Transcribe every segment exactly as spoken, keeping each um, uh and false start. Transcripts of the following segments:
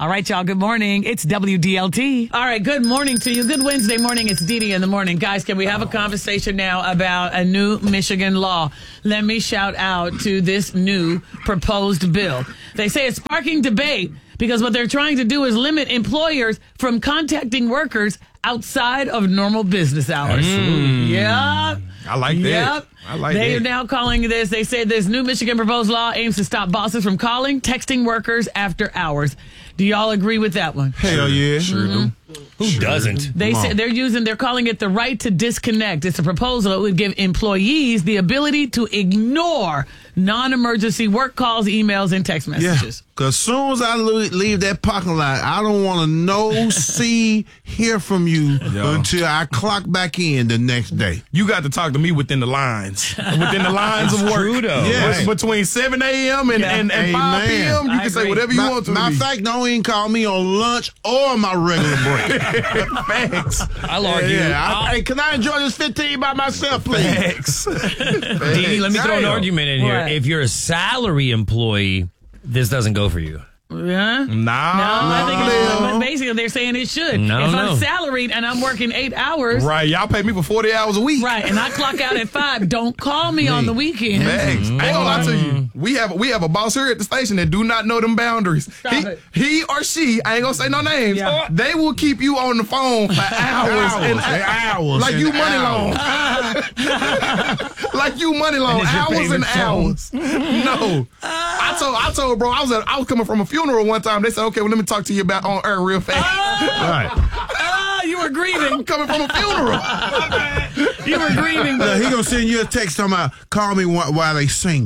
All right, y'all. Good morning. It's W D L T. All right. Good morning to you. Good Wednesday morning. It's Dee Dee in the morning. Guys, can we have a conversation now about a new Michigan law? Let me shout out to this new proposed bill. They say it's sparking debate because what they're trying to do is limit employers from contacting workers outside of normal business hours. Mm. Yep. I like that. Yep. I like they that. are now calling this, they said this new Michigan proposed law aims to stop bosses from calling, texting workers after hours. Do y'all agree with that one? Hell yeah. Sure Mm-hmm. do. Who Sure doesn't? They Come say on. they're using, they're calling it the right to disconnect. It's a proposal that would give employees the ability to ignore non-emergency work calls, emails, and text Yeah, messages. because as soon as I lo- leave that parking lot, I don't want to know, see, hear from you Yeah. until I clock back in the next day. You got to talk to me within the lines. Within the lines of work. true, though. Yes. Right. Between seven a.m. and, Yeah. and, and five p.m., you I can say agree. whatever you Ma- want to. Matter of me. fact, don't even call me on lunch or my regular break. Facts. I'll argue. yeah, I'll- I, hey, can I enjoy this fifteen by myself, please? Facts. Dee Dee, let me throw an Damn. argument in here. What? If you're a salary employee, this doesn't go for you. Yeah? Nah. No, I think it's, no. but basically they're saying it should. No, if no. I'm salaried and I'm working eight hours, Right. Y'all pay me for forty hours a week. right, and I clock out at five, don't call me on the weekend. Facts. I ain't gonna lie to you. We have we have a boss here at the station that do not know them boundaries. Stop He, it. he or she, I ain't gonna say no names. Yeah. They will keep you on the phone for hours, and and hours like and you money hours. loan. Like you money loan, And it's your hours and favorite phone. hours. No, I told I told bro, I was at, I was coming from a funeral one time. They said, okay, well let me talk to you about on air real fast. Right. Ah, you were grieving. I'm coming from a funeral. You were grieving, Look, but he gonna send you a text talking about call me while, while they singing.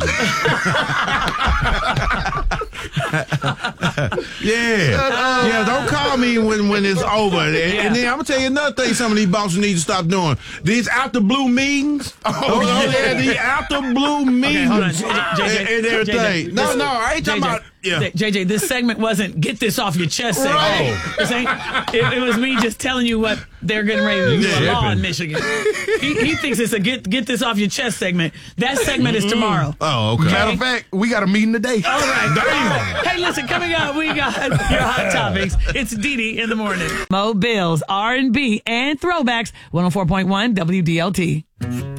yeah, yeah. Don't call me when, when it's over. And, and then I'm gonna tell you another thing. Some of these bosses need to stop doing these after blue meetings. Oh, yeah, these after blue meetings hold on, J J, and, and everything. J J, no, this- no, I ain't talking J J, about. Yeah. J J, this segment wasn't get this off your chest segment. Right. This ain't- It, it was me just telling you what they're getting ready to do. Yeah. A law in Michigan. He, he thinks it's a get get this off your chest segment. That segment is tomorrow. Oh, okay. Matter of fact, we got a meeting today. All right. Damn. Hey, listen, coming up, we got your hot topics. It's Dee Dee in the morning. Mo Bills, R and B, and throwbacks. one oh four point one W D L T.